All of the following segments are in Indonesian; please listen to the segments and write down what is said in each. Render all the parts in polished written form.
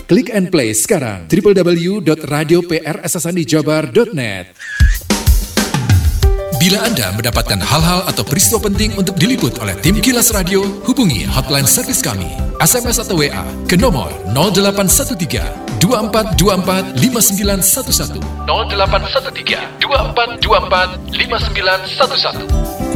Klik and play sekarang www.radioprssanijabar.net. Bila Anda mendapatkan hal-hal atau peristiwa penting untuk diliput oleh tim Kilas Radio, hubungi hotline servis kami, SMS atau WA ke nomor 0813 2424 5911 0813 2424 5911.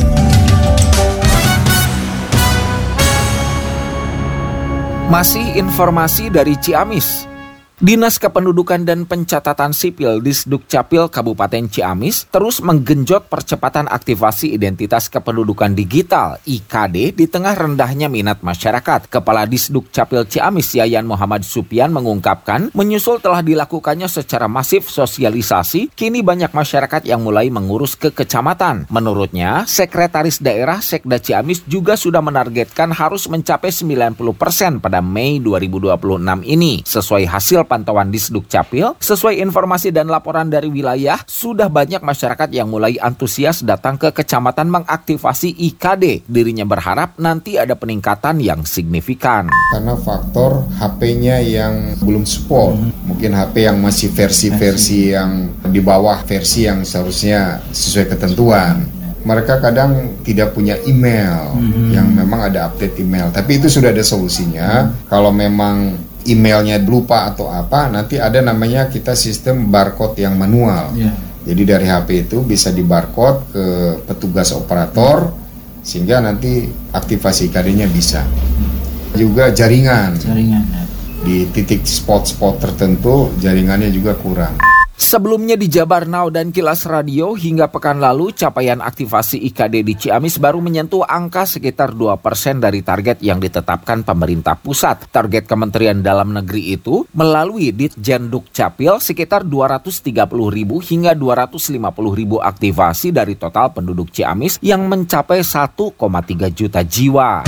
Masih informasi dari Ciamis. Dinas Kependudukan dan Pencatatan Sipil Disdukcapil Kabupaten Ciamis terus menggenjot percepatan aktivasi identitas kependudukan digital (IKD) di tengah rendahnya minat masyarakat. Kepala Disdukcapil Ciamis Yayan Muhammad Supian mengungkapkan, menyusul telah dilakukannya secara masif sosialisasi, kini banyak masyarakat yang mulai mengurus ke kecamatan. Menurutnya, Sekretaris Daerah Sekda Ciamis juga sudah menargetkan harus mencapai 90% pada Mei 2026 ini. Sesuai hasil pantauan Disdukcapil, sesuai informasi dan laporan dari wilayah, sudah banyak masyarakat yang mulai antusias datang ke kecamatan mengaktifasi IKD. Dirinya berharap nanti ada peningkatan yang signifikan. Karena faktor HP-nya yang belum support, mungkin HP yang masih versi-versi yang di bawah versi yang seharusnya sesuai ketentuan. Mereka kadang tidak punya email yang memang ada update email, tapi itu sudah ada solusinya. Kalau memang emailnya lupa atau apa, nanti ada namanya kita sistem barcode yang manual. Jadi dari HP itu bisa di barcode ke petugas operator sehingga nanti aktivasi IKD-nya bisa. Juga jaringan. Di titik spot-spot tertentu jaringannya juga kurang. Sebelumnya di Jabar Now dan Kilas Radio, hingga pekan lalu capaian aktivasi IKD di Ciamis baru menyentuh angka sekitar 2% dari target yang ditetapkan pemerintah pusat. Target Kementerian Dalam Negeri itu melalui Ditjen Dukcapil sekitar 230.000 hingga 250.000 aktivasi dari total penduduk Ciamis yang mencapai 1,3 juta jiwa.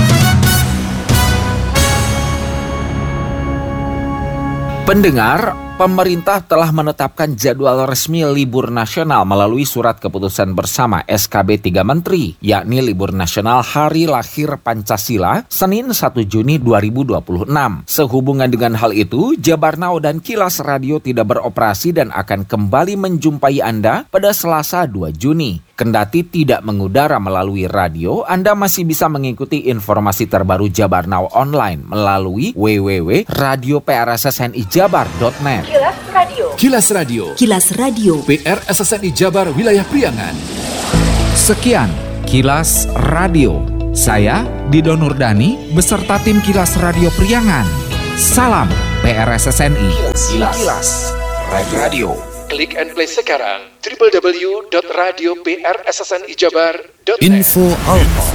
Pendengar, pemerintah telah menetapkan jadwal resmi libur nasional melalui surat keputusan bersama SKB 3 Menteri, yakni libur nasional Hari Lahir Pancasila, Senin 1 Juni 2026. Sehubungan dengan hal itu, Jabar Now dan Kilas Radio tidak beroperasi dan akan kembali menjumpai Anda pada Selasa 2 Juni. Kendati tidak mengudara melalui radio, Anda masih bisa mengikuti informasi terbaru Jabar Now online melalui www.radioprssnijabar.net. Kilas Radio. Kilas Radio. Kilas Radio. PRSSNI Jabar Wilayah Priangan. Sekian Kilas Radio. Saya Dido Nurdani beserta tim Kilas Radio Priangan. Salam PRSSNI. Kilas Radio. Klik and play sekarang www.radioprssnijabar.net. Info Alpa.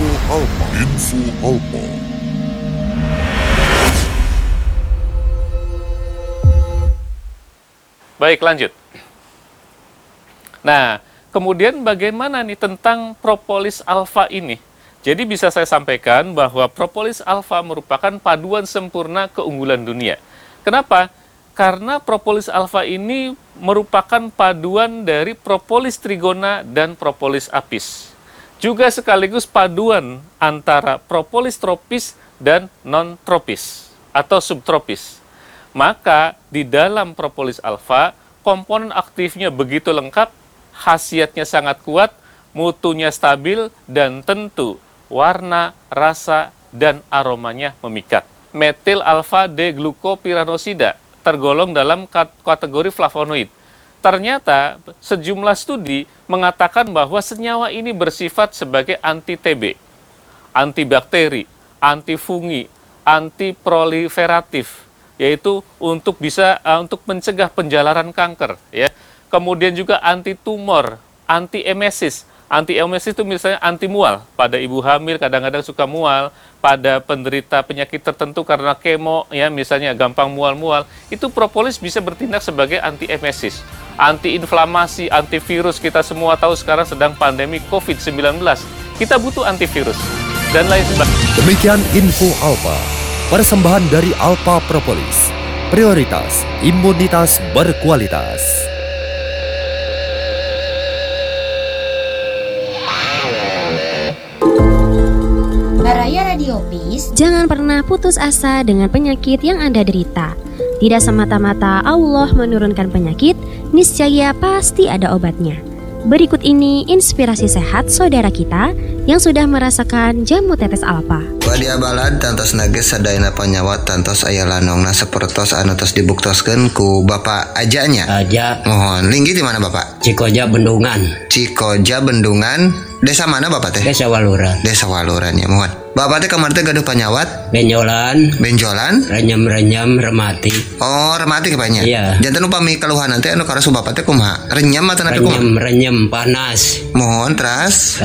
Baik, lanjut. Nah, kemudian bagaimana nih tentang propolis alfa ini? Jadi bisa saya sampaikan bahwa propolis alfa merupakan paduan sempurna keunggulan dunia. Kenapa? Karena propolis alfa ini merupakan paduan dari propolis trigona dan propolis apis. Juga sekaligus paduan antara propolis tropis dan non-tropis atau subtropis. Maka di dalam propolis alfa, komponen aktifnya begitu lengkap, khasiatnya sangat kuat, mutunya stabil, dan tentu warna, rasa, dan aromanya memikat. Metil alfa D-glukopiranosida tergolong dalam kategori flavonoid. Ternyata sejumlah studi mengatakan bahwa senyawa ini bersifat sebagai anti-TB, antibakteri, antifungi, antiproliferatif, yaitu untuk mencegah penjalaran kanker, ya. Kemudian juga anti-tumor, anti-emesis. Anti-emesis itu misalnya anti-mual. Pada ibu hamil kadang-kadang suka mual, pada penderita penyakit tertentu karena kemo, ya misalnya gampang mual-mual, itu propolis bisa bertindak sebagai anti-emesis. Anti-inflamasi, antivirus, kita semua tahu sekarang sedang pandemi COVID-19. Kita butuh antivirus dan lain sebagainya. Demikian Info Alpa, persembahan dari Alpa Propolis. Prioritas imunitas berkualitas. Baraya Radio Peace, jangan pernah putus asa dengan penyakit yang Anda derita. Tidak semata-mata Allah menurunkan penyakit, niscaya pasti ada obatnya. Berikut ini inspirasi sehat saudara kita yang sudah merasakan jamu tetes alfa. Wadia balad tantos nages sadayana panyawat tantos aya lanongna sapertos anu tos dibuktoskeun ku Bapak Ajanya. Aja. Mohon linggi di mana Bapak? Cikoja Bendungan. Cikoja Bendungan. Desa mana Bapak teh? Desa Waluran. Desa Waluran ya, mohon. Bapak teh kamar teh gaduh panyawat? Benjolan. Benjolan? Renyam-renyam rematik. Oh, rematik banyak. Iya. Janten upami keluhan nanti anu karasu Bapak teh kumaha? Renyam atau napi kumaha? Renyam panas. Mohon teras.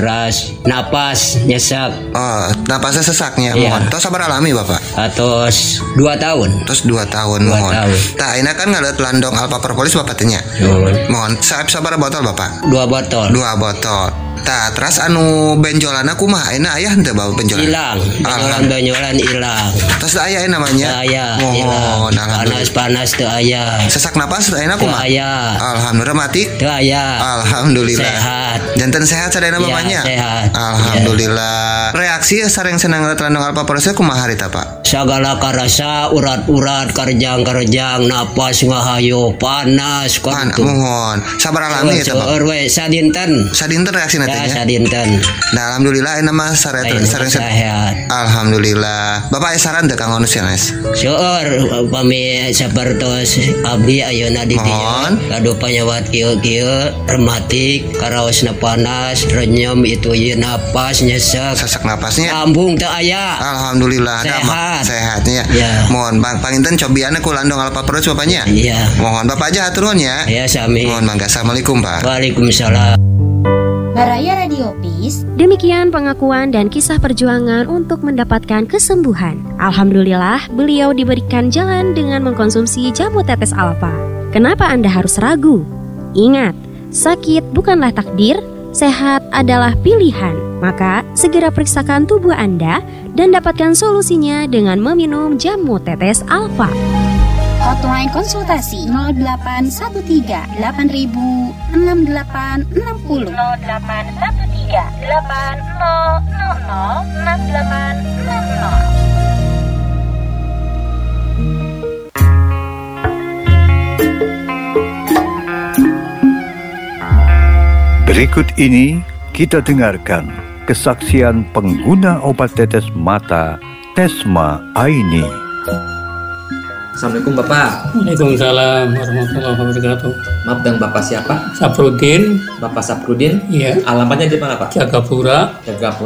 Napas nyesak. Oh, napasnya sesaknya. Iya. Mohon. Tos sabar alami Bapak? Atos 2 tahun. Terus 2 tahun 2 mohon. tahun. Tah ayeuna kan ngaliat landong Alpha Propolis Bapak teh nya. Mohon sabar botol Bapak? 2 botol. 2 botol. Tah, terus anu benjolana kumaha? Ayeuna aya henteu bawa benjolan? Hilang. Benjolan hilang. Terus aya namanya? Aya. Mohon, alhamdulillah. Panas teu aya. Sesak napas ayeuna kumaha? Aya. Alhamdulillah. Rematik? Teu aya. Alhamdulillah. Sehat. Janten sehat sadayana Bapaknya? Sehat. Alhamdulillah. Reaksi sareng senang landong Alpha Propolis kumaha harita Pak? Sagala karasa urat-urat karjang-karjang napas ngahayu panas mohon. Sabar alami ya Pak. We sadinten reaksi nanti ya. Sadinten. Nah, alhamdulillah ini mah sareng sehat. Alhamdulillah. Bapak sareng teu kang onus ya, Nes? Seueur upami sapertos abdi ayeuna di dieu gaduh panyawat kieu rematik, karaosna panas, renyem itu ieu napas nyesek. Sesak napasnya. Lambung teu aya. Alhamdulillah. Sehatnya. Ya. Mohon Bang panginten cobiana ku landong Alpha Propolis Bapaknya. Iya. Mohon Bapak aja atur nuhun ya. Ya sami. Mohon mangga. Assalamualaikum Pak. Waalaikumsalam. Baraya Radio Peace. Demikian pengakuan dan kisah perjuangan untuk mendapatkan kesembuhan. Alhamdulillah, beliau diberikan jalan dengan mengkonsumsi jamu tetes alfa. Kenapa Anda harus ragu? Ingat, sakit bukanlah takdir, sehat adalah pilihan. Maka, segera periksakan tubuh Anda dan dapatkan solusinya dengan meminum jamu tetes alfa. Hotline konsultasi 0813 8000 6860 0813 8000 6860. Berikut ini kita dengarkan kesaksian pengguna obat tetes mata Tesma Aini. Assalamualaikum Bapak. Waalaikumsalam warahmatullahi wabarakatuh. Maaf, dengan Bapak siapa? Saprudin. Bapak Saprudin? Iya. Alamatnya di mana Pak? Jagapura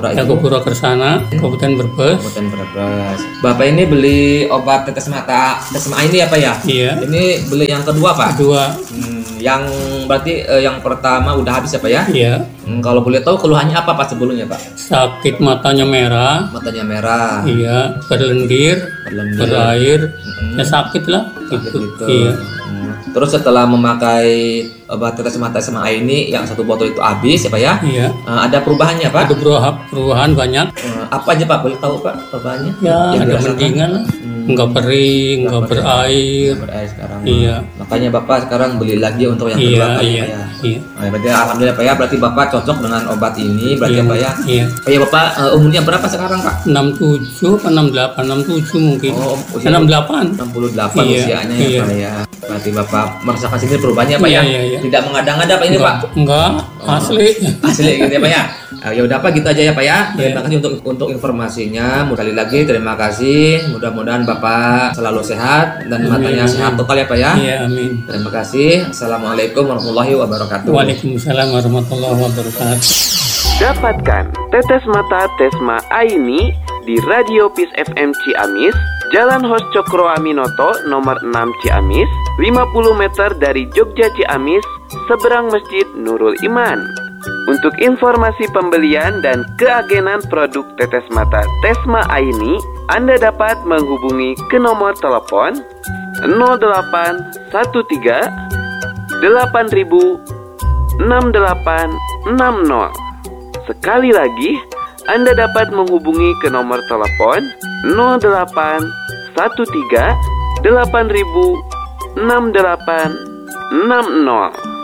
Kersana, Kabupaten Brebes. Bapak ini beli obat tetes mata Tesma ini apa ya? Iya. Ini beli yang kedua Pak? Kedua. Yang berarti yang pertama udah habis ya Pak ya? Iya. Kalau boleh tahu keluhannya apa Pak sebelumnya Pak? Sakit matanya merah. Iya. Berlendir. Berair. Ya sakit lah. Gitu. Iya. Terus setelah memakai obat tetes mata Tesma ini yang 1 botol itu habis ya Pak ya? Iya. Ada perubahannya Pak? Ada perubahan banyak. Apa aja Pak? Boleh tahu Pak perubahannya? Ya, ada mendingan lah. Enggak berair, enggak berair sekarang. Iya. Makanya Bapak sekarang beli lagi untuk yang kedua Pak ya. Nah, berarti alhamdulillah Pak ya, berarti Bapak cocok dengan obat ini berarti Pak ya. Iya. Pak ya Bapak umurnya berapa sekarang Pak? 67 atau 68, 67 mungkin. Oh, 68 usianya ya Pak ya. Berarti Bapak merasakan sendiri perubahannya Pak ya. Tidak mengada-ngada Pak ini Pak. Enggak, asli gitu ya Pak ya. Ya udah Pak, gitu aja ya Pak ya. Terima kasih untuk informasinya. Sekali lagi terima kasih. Mudah-mudahan Bapak selalu sehat dan matanya sehat total ya Pak ya. Iya, amin. Terima kasih. Assalamualaikum warahmatullahi wabarakatuh. Waalaikumsalam warahmatullahi wabarakatuh. Dapatkan tetes mata Tesma Aini di Radio Peace FM Ciamis, Jalan Hos Cokro Aminoto nomor 6 Ciamis, 50 meter dari Jogja Ciamis, seberang Masjid Nurul Iman. Untuk informasi pembelian dan keagenan produk tetes mata Tesma Aini, Anda dapat menghubungi ke nomor telepon 0813 8000 6860. Sekali lagi, Anda dapat menghubungi ke nomor telepon 0813 8000 6860.